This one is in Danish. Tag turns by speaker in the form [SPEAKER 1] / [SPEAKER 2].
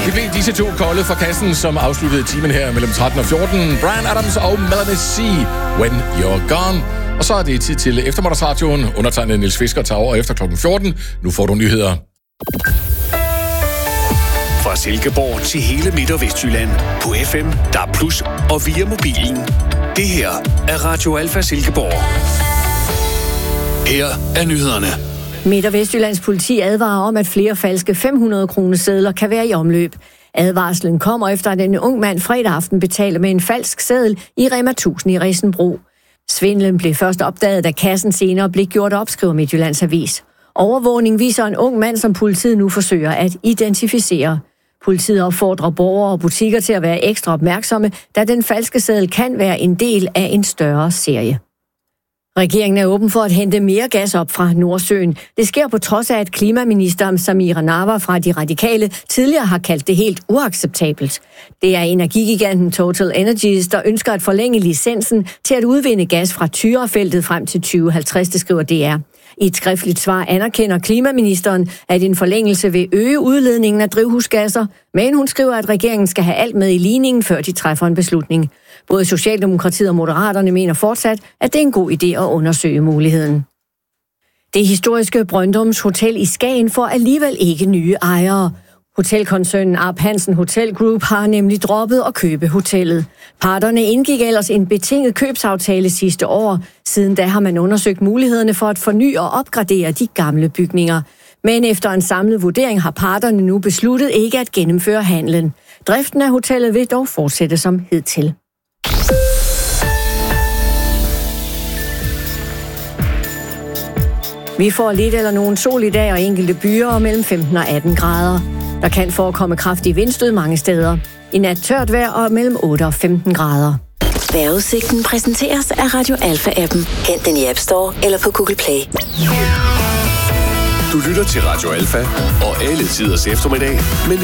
[SPEAKER 1] Det blev disse to kolde fra kassen, som afsluttede timen her mellem 13 og 14. Bryan Adams og Melanie C. When You're Gone. Og så er det tid til eftermiddagsradioen. Undertegnet Niels Fisker tager over efter klokken 14. Nu får du nyheder.
[SPEAKER 2] Fra Silkeborg til hele Midt- og Vestjylland. På FM, DAB+, og via mobilen. Det her er Radio Alfa Silkeborg. Her er nyhederne.
[SPEAKER 3] Midt- og Vestjyllands politi advarer om, at flere falske 500-kronesedler kan være i omløb. Advarslen kommer efter, at en ung mand fredag aften betalte med en falsk seddel i Rema 1000 i Risenbro. Svindlen blev først opdaget, da kassen senere blev gjort op, skriver Midtjyllands Avis. Overvågning viser en ung mand, som politiet nu forsøger at identificere. Politiet opfordrer borgere og butikker til at være ekstra opmærksomme, da den falske seddel kan være en del af en større serie. Regeringen er åben for at hente mere gas op fra Nordsøen. Det sker på trods af, at klimaminister Samira Nawa fra De Radikale tidligere har kaldt det helt uacceptabelt. Det er energigiganten Total Energies, der ønsker at forlænge licensen til at udvinde gas fra Tyrafeltet frem til 2050, det skriver DR. I et skriftligt svar anerkender klimaministeren, at en forlængelse vil øge udledningen af drivhusgasser, men hun skriver, at regeringen skal have alt med i ligningen, før de træffer en beslutning. Både Socialdemokratiet og Moderaterne mener fortsat, at det er en god idé at undersøge muligheden. Det historiske Brøndums Hotel i Skagen får alligevel ikke nye ejere. Hotelkoncernen Arp Hansen Hotel Group har nemlig droppet at købe hotellet. Parterne indgik ellers en betinget købsaftale sidste år. Siden da har man undersøgt mulighederne for at forny og opgradere de gamle bygninger. Men efter en samlet vurdering har parterne nu besluttet ikke at gennemføre handlen. Driften af hotellet vil dog fortsætte som hidtil. Vi får lidt eller nogen sol i dag og enkelte byer og mellem 15 og 18 grader. Der kan forekomme kraftige vindstød mange steder. I nat tørt vejr og mellem 8 og 15 grader.
[SPEAKER 4] Vejrudsigten præsenteres af Radio Alfa-appen. Hent den i App Store eller på Google Play.
[SPEAKER 2] Du lytter til Radio Alfa og alle tiders eftermiddag med